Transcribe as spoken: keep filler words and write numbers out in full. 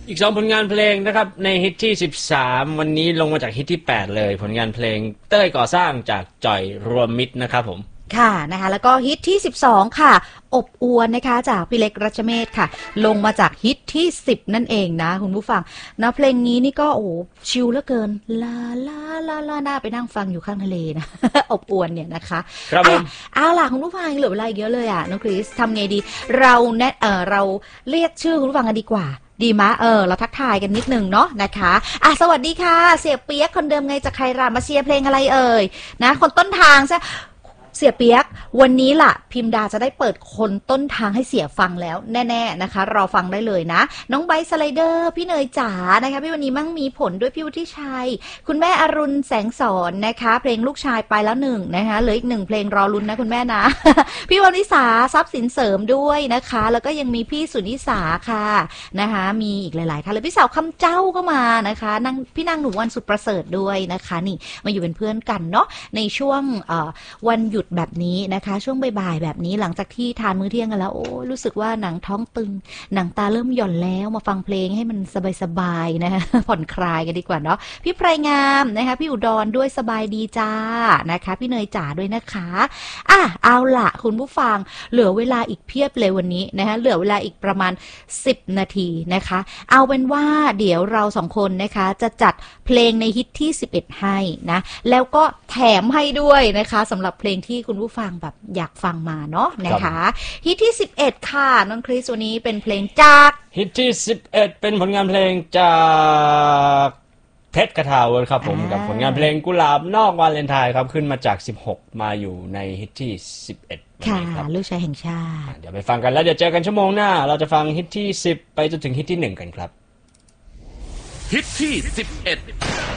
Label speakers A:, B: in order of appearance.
A: อีกสองผลงานเพลงนะครับในฮิตที่สิบสามวันนี้ลงมาจากฮิตที่แปดเลยผลงานเพลงเต้ยก่อสร้างจากจ่อยรวมมิตรนะครับผม
B: ค่ะนะคะแล้วก็ฮิตที่สิบสองค่ะอบอวนนะคะจากพี่เล็กรัชเมศค่ะลงมาจากฮิตที่สิบนั่นเองนะคุณผู้ฟังนะเพลงนี้นี่ก็โอ้ชิลเหลือเกินลาลาลาลาหน้าไปนั่งฟังอยู่ข้างทะเลนะ อบอวนเนี่ยนะคะ
A: ครับผม
B: เอาล่ะคุณผู้ฟังเหลือเวลาเยอะเลยอ่ะน้องคริสทำไงดีเราแนะเออเราเรียกชื่อคุณผู้ฟังกันดีกว่าดีมะเออเราทักทายกันนิดนึงเนาะนะคะอ่ะสวัสดีค่ะเสียเปียกคนเดิมไงจากใครรามาเชียร์เพลงอะไรเอ่ยนะคนต้นทางใช่เสียเปียกวันนี้ล่ะพิมดาจะได้เปิดคนต้นทางให้เสียฟังแล้วแน่ๆนะคะเราฟังได้เลยนะน้องไบสไลเดอร์พี่เนยจ๋านะคะพี่วันนี้มั่งมีผลด้วยพี่วุฒิชัยคุณแม่อรุณแสงสอนนะคะเพลงลูกชายไปแล้วหนึ่งนะคะเหลืออีกหนึ่งเพลงรอลุ้นนะคุณแม่นะ พี่วนิสาทรัพย์สินเสริมด้วยนะคะแล้วก็ยังมีพี่สุนิสาค่ะนะคะมีอีกหลายๆท่านเลยพี่สาวคำเจ้าก็มานะคะนางพี่นางหนูวันสุดประเสริฐด้วยนะคะนี่มาอยู่เป็นเพื่อนกันเนาะในช่วงวันหยุดแบบนี้นะคะช่วงบ่ายๆแบบนี้หลังจากที่ทานมื้อเที่ยงกันแล้วโอ้รู้สึกว่าหนังท้องตึงหนังตาเริ่มหย่อนแล้วมาฟังเพลงให้มันสบายๆนะคะผ่อนคลายกันดีกว่าเนาะพี่ไพรงามนะคะพี่อุดรด้วยสบายดีจ้านะคะพี่เนยจ๋าด้วยนะคะอ่ะเอาล่ะคุณผู้ฟังเหลือเวลาอีกเพียบเลยวันนี้นะคะเหลือเวลาอีกประมาณสิบนาทีนะคะเอาเป็นว่าเดี๋ยวเราสองคนนะคะจะจัดเพลงในฮิตที่สิบเอ็ดให้นะแล้วก็แถมให้ด้วยนะคะสำหรับเพลงที่คุณผู้ฟังแบบอยากฟังมาเนาะนะคะฮิตที่สิบเอ็ดค่ะน้องคริสวันนี้เป็นเพลงจาก
A: ฮิตที่สิบเอ็ดเป็นผลงานเพลงจากเพชรคทาวุฒิครับผมกับผลงานเพลงกุหลาบนอกวาเลนไทน์ครับขึ้นมาจากสิบหกมาอยู่ในฮิตที่สิบเอ็ด
B: ค่ะลูกชายแห่งชาติ
A: เดี๋ยวไปฟังกันแล้วเดี๋ยวเจอกันชั่วโมงหน้าเราจะฟังฮิตที่สิบไปจนถึงฮิตที่หนึ่งกันครับ
C: ฮิตที่สิบเอ็ด